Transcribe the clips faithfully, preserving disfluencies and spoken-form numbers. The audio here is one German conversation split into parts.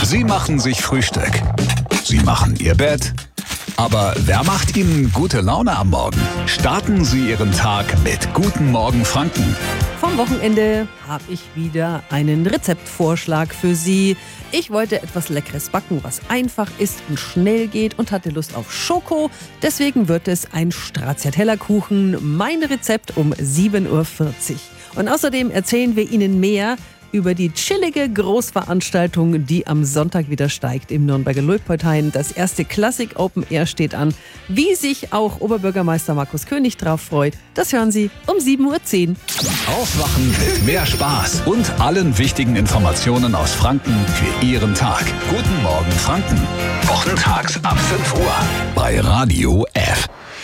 Sie machen sich Frühstück. Sie machen Ihr Bett. Aber wer macht Ihnen gute Laune am Morgen? Starten Sie Ihren Tag mit Guten Morgen Franken. Vom Wochenende habe ich wieder einen Rezeptvorschlag für Sie. Ich wollte etwas Leckeres backen, was einfach ist und schnell geht und hatte Lust auf Schoko. Deswegen wird es ein Stracciatella-Kuchen, mein Rezept um sieben Uhr vierzig. Und außerdem erzählen wir Ihnen mehr über die chillige Großveranstaltung, die am Sonntag wieder steigt im Nürnberger Luitpoldhain. Das erste Klassik Open Air steht an. Wie sich auch Oberbürgermeister Markus König drauf freut, das hören Sie um sieben Uhr zehn. Aufwachen mit mehr Spaß und allen wichtigen Informationen aus Franken für Ihren Tag. Guten Morgen Franken. Wochentags ab fünf Uhr bei Radio F.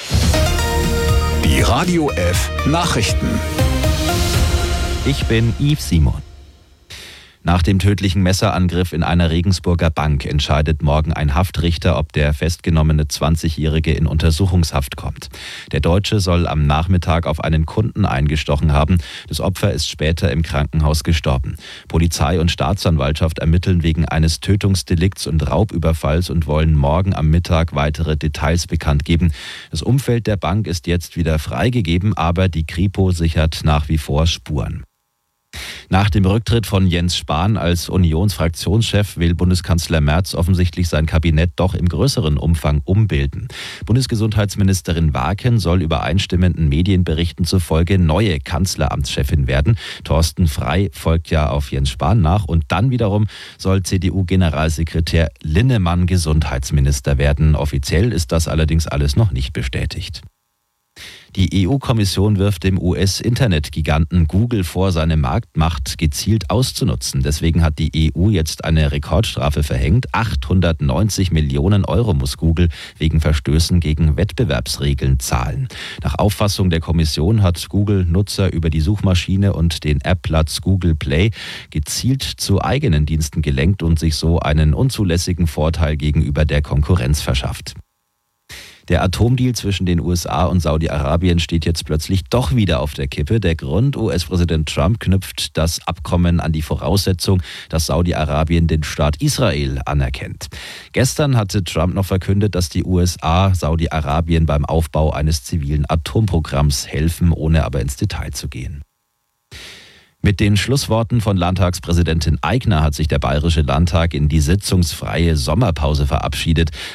Die Radio F Nachrichten. Ich bin Yves Simon. Nach dem tödlichen Messerangriff in einer Regensburger Bank entscheidet morgen ein Haftrichter, ob der festgenommene zwanzigjährige in Untersuchungshaft kommt. Der Deutsche soll am Nachmittag auf einen Kunden eingestochen haben. Das Opfer ist später im Krankenhaus gestorben. Polizei und Staatsanwaltschaft ermitteln wegen eines Tötungsdelikts und Raubüberfalls und wollen morgen am Mittag weitere Details bekannt geben. Das Umfeld der Bank ist jetzt wieder freigegeben, aber die Kripo sichert nach wie vor Spuren. Nach dem Rücktritt von Jens Spahn als Unionsfraktionschef will Bundeskanzler Merz offensichtlich sein Kabinett doch im größeren Umfang umbilden. Bundesgesundheitsministerin Warken soll übereinstimmenden Medienberichten zufolge neue Kanzleramtschefin werden. Thorsten Frey folgt ja auf Jens Spahn nach und dann wiederum soll C D U-Generalsekretär Linnemann Gesundheitsminister werden. Offiziell ist das allerdings alles noch nicht bestätigt. Die E U-Kommission wirft dem U S-Internetgiganten Google vor, seine Marktmacht gezielt auszunutzen. Deswegen hat die E U jetzt eine Rekordstrafe verhängt. achthundertneunzig Millionen Euro muss Google wegen Verstößen gegen Wettbewerbsregeln zahlen. Nach Auffassung der Kommission hat Google Nutzer über die Suchmaschine und den App-Platz Google Play gezielt zu eigenen Diensten gelenkt und sich so einen unzulässigen Vorteil gegenüber der Konkurrenz verschafft. Der Atomdeal zwischen den U S A und Saudi-Arabien steht jetzt plötzlich doch wieder auf der Kippe. Der Grund: U S-Präsident Trump knüpft das Abkommen an die Voraussetzung, dass Saudi-Arabien den Staat Israel anerkennt. Gestern hatte Trump noch verkündet, dass die U S A Saudi-Arabien beim Aufbau eines zivilen Atomprogramms helfen, ohne aber ins Detail zu gehen. Mit den Schlussworten von Landtagspräsidentin Aigner hat sich der Bayerische Landtag in die sitzungsfreie Sommerpause verabschiedet.